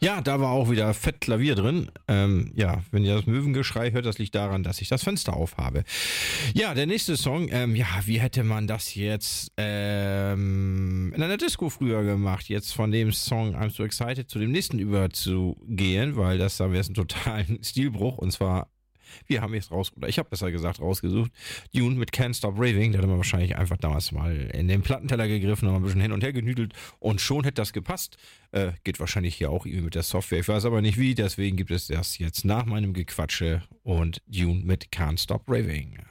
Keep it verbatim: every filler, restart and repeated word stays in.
Ja, da war auch wieder fett Klavier drin. Ähm, ja, wenn ihr das Möwengeschrei hört, das liegt daran, dass ich das Fenster aufhabe. Ja, der nächste Song, ähm, ja, wie hätte man das jetzt ähm, in einer Disco früher gemacht, jetzt von dem Song I'm So Excited zu dem nächsten überzugehen, weil das da wäre ein totalen Stilbruch und zwar wir haben jetzt raus, oder ich habe besser gesagt rausgesucht, Dune mit Can't Stop Raving. Da hat man wahrscheinlich einfach damals mal in den Plattenteller gegriffen und ein bisschen hin und her genüdelt und schon hätte das gepasst. Äh, geht wahrscheinlich hier auch irgendwie mit der Software. Ich weiß aber nicht wie, deswegen gibt es das jetzt nach meinem Gequatsche und Dune mit Can't Stop Raving.